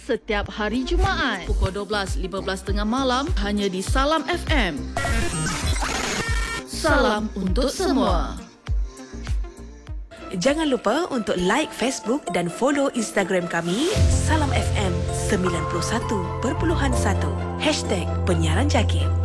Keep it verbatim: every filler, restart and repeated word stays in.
setiap hari Jumaat pukul dua belas lima belas tengah malam hanya di Salam F M. Salam untuk semua. Jangan lupa untuk like Facebook dan follow Instagram kami Salam F M sembilan puluh satu perpuluhan satu hashtag Penyiaran Jaki.